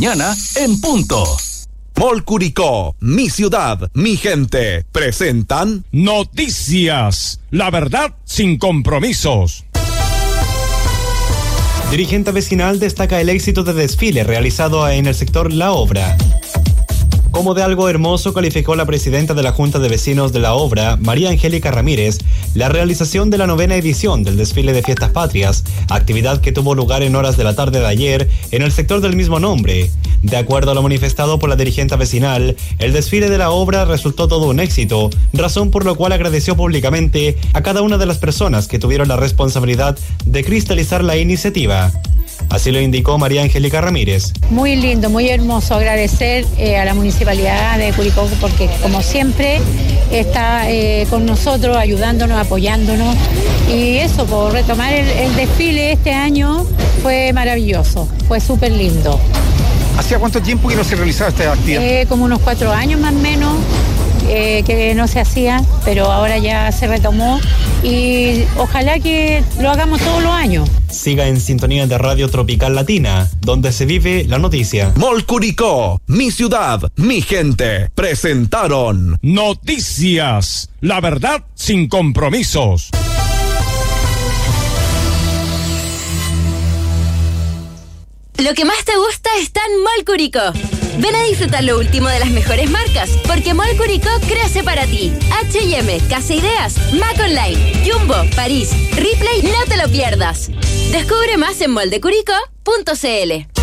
Mañana en punto. Mall Curicó, mi ciudad, mi gente, presentan Noticias, la verdad sin compromisos. Dirigente vecinal destaca el éxito de desfile realizado en el sector La Obra. Como de algo hermoso calificó la presidenta de la Junta de Vecinos de La Obra, María Angélica Ramírez, la realización de la 9ª edición del desfile de Fiestas Patrias, actividad que tuvo lugar en horas de la tarde de ayer en el sector del mismo nombre. De acuerdo a lo manifestado por la dirigente vecinal, el desfile de La Obra resultó todo un éxito, razón por lo cual agradeció públicamente a cada una de las personas que tuvieron la responsabilidad de cristalizar la iniciativa. Así lo indicó María Angélica Ramírez. Muy lindo, muy hermoso. Agradecer a la Municipalidad de Curicó porque, como siempre, está con nosotros, ayudándonos, apoyándonos. Y eso, por retomar el desfile este año fue maravilloso, fue súper lindo. ¿Hacía cuánto tiempo que no se realizaba esta actividad? Como unos 4 años más o menos. Que no se hacía, pero ahora ya se retomó y ojalá que lo hagamos todos los años. Siga en sintonía de Radio Tropical Latina, donde se vive la noticia. Mall Curicó, mi ciudad, mi gente, presentaron Noticias, la verdad sin compromisos. Lo que más te gusta está en Mall Curicó. Ven a disfrutar lo último de las mejores marcas, porque Mall Curicó crece para ti. H&M, Casa Ideas, Mac Online, Jumbo, París, Ripley, no te lo pierdas. Descubre más en moldecuricó.cl.